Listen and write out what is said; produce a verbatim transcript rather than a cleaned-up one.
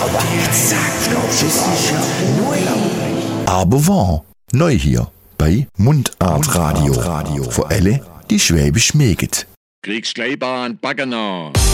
Aber wahr, neu hier bei Mundartradio. Für alle, die Schwäbisch mögen. Kriegst gleich an Baggener.